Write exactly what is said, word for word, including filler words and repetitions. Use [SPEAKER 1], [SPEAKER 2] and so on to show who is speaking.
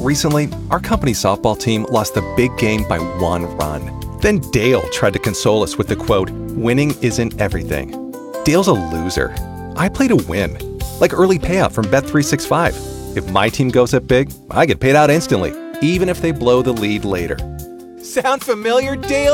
[SPEAKER 1] Recently, our company softball team lost the big game by one run. Then Dale tried to console us with the quote, "Winning isn't everything." Dale's a loser. I play to win. Like early payout from Bet three sixty-five. If my team goes up big, I get paid out instantly, even if they blow the lead later. Sound familiar, Dale?